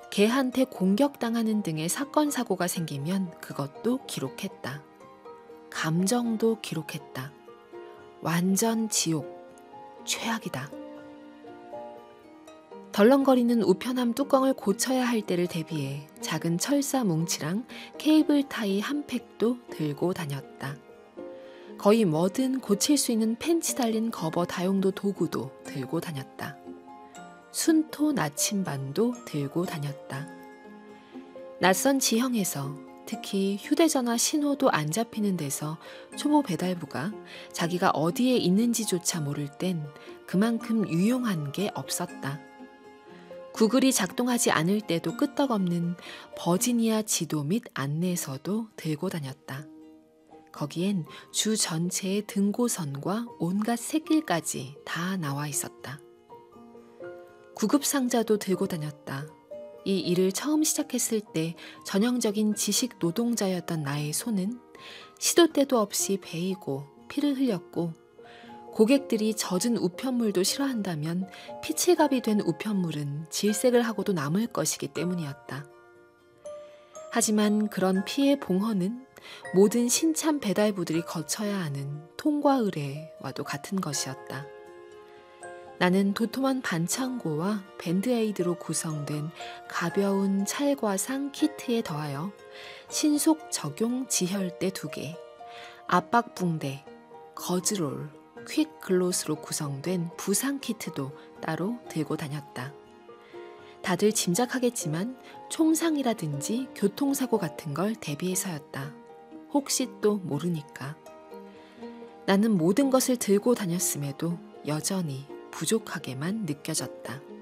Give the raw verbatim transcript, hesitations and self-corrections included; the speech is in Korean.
개한테 공격당하는 등의 사건 사고가 생기면 그것도 기록했다. 감정도 기록했다. 완전 지옥, 최악이다. 덜렁거리는 우편함 뚜껑을 고쳐야 할 때를 대비해 작은 철사 뭉치랑 케이블 타이 한 팩도 들고 다녔다. 거의 뭐든 고칠 수 있는 펜치 달린 거버 다용도 도구도 들고 다녔다. 순토 나침반도 들고 다녔다. 낯선 지형에서, 특히 휴대전화 신호도 안 잡히는 데서 초보 배달부가 자기가 어디에 있는지조차 모를 땐 그만큼 유용한 게 없었다. 구글이 작동하지 않을 때도 끄떡없는 버지니아 지도 및 안내서도 들고 다녔다. 거기엔 주 전체의 등고선과 온갖 샛길까지 다 나와 있었다. 구급상자도 들고 다녔다. 이 일을 처음 시작했을 때 전형적인 지식 노동자였던 나의 손은 시도 때도 없이 베이고 피를 흘렸고, 고객들이 젖은 우편물도 싫어한다면 피칠갑이 된 우편물은 질색을 하고도 남을 것이기 때문이었다. 하지만 그런 피의 봉헌은 모든 신참 배달부들이 거쳐야 하는 통과 의례와도 같은 것이었다. 나는 도톰한 반창고와 밴드에이드로 구성된 가벼운 찰과상 키트에 더하여 신속 적용 지혈대 두 개, 압박 붕대, 거즈롤, 퀵 글로스로 구성된 부상 키트도 따로 들고 다녔다. 다들 짐작하겠지만 총상이라든지 교통사고 같은 걸 대비해서였다. 혹시 또 모르니까. 나는 모든 것을 들고 다녔음에도 여전히 부족하게만 느껴졌다.